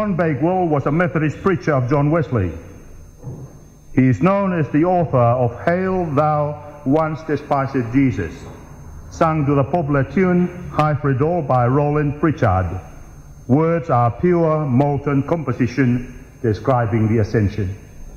John Bakewell was a Methodist preacher of John Wesley. He is known as the author of Hail Thou Once Despised Jesus, sung to the popular tune High Freedor by Roland Pritchard. Words are pure, molten composition describing the Ascension.